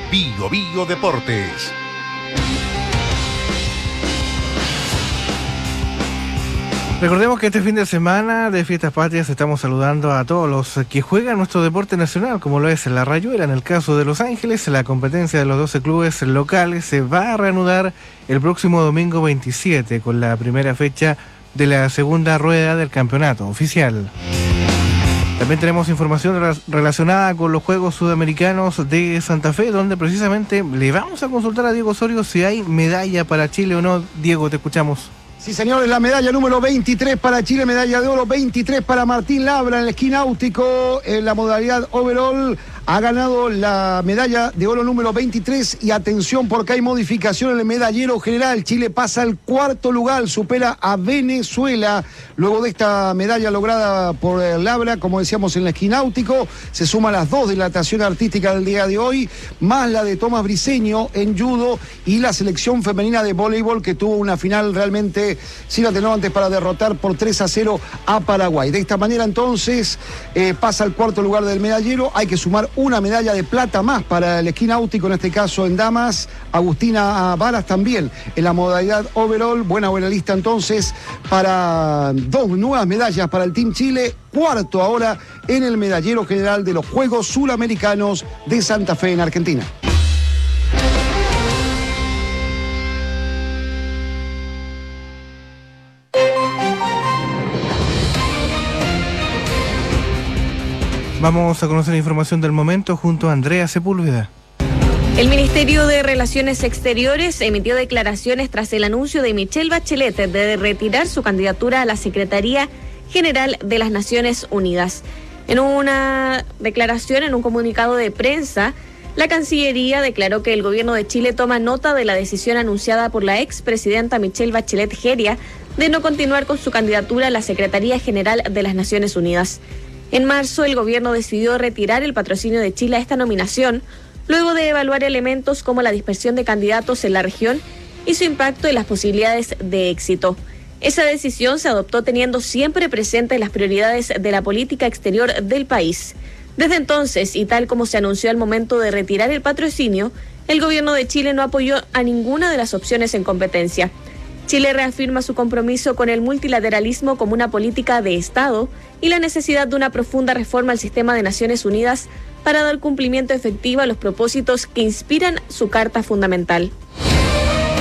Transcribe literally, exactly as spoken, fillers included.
Bio Bio Deportes. Recordemos que este fin de semana de Fiestas Patrias estamos saludando a todos los que juegan nuestro deporte nacional, como lo es la Rayuela. En el caso de Los Ángeles, la competencia de los doce clubes locales se va a reanudar el próximo domingo veintisiete con la primera fecha de la segunda rueda del campeonato oficial. También tenemos información relacionada con los Juegos Sudamericanos de Santa Fe, donde precisamente le vamos a consultar a Diego Osorio si hay medalla para Chile o no. Diego, te escuchamos. Sí, señores, la medalla número veintitrés para Chile, medalla de oro veintitrés para Martín Labra en el esquí náutico, en la modalidad overall. Ha ganado la medalla de oro número veintitrés y atención porque hay modificación en el medallero general. Chile pasa al cuarto lugar, supera a Venezuela. Luego de esta medalla lograda por Labra, como decíamos en el esquí náutico, se suman las dos de la natación artística del día de hoy, más la de Tomás Briceño en judo y la selección femenina de voleibol que tuvo una final realmente sin atenuantes para derrotar por tres a cero a Paraguay. De esta manera entonces eh, pasa al cuarto lugar del medallero. Hay que sumar una medalla de plata más para el esquí náutico, en este caso en damas. Agustina Varas también en la modalidad overall. Buena buena lista entonces para dos nuevas medallas para el Team Chile. Cuarto ahora en el medallero general de los Juegos Suramericanos de Santa Fe en Argentina. Vamos a conocer la información del momento junto a Andrea Sepúlveda. El Ministerio de Relaciones Exteriores emitió declaraciones tras el anuncio de Michelle Bachelet de retirar su candidatura a la Secretaría General de las Naciones Unidas. En una declaración, en un comunicado de prensa, la Cancillería declaró que el gobierno de Chile toma nota de la decisión anunciada por la expresidenta Michelle Bachelet Jeria de no continuar con su candidatura a la Secretaría General de las Naciones Unidas. En marzo, el gobierno decidió retirar el patrocinio de Chile a esta nominación, luego de evaluar elementos como la dispersión de candidatos en la región y su impacto en las posibilidades de éxito. Esa decisión se adoptó teniendo siempre presentes las prioridades de la política exterior del país. Desde entonces, y tal como se anunció al momento de retirar el patrocinio, el gobierno de Chile no apoyó a ninguna de las opciones en competencia. Chile reafirma su compromiso con el multilateralismo como una política de Estado y la necesidad de una profunda reforma al sistema de Naciones Unidas para dar cumplimiento efectivo a los propósitos que inspiran su Carta Fundamental.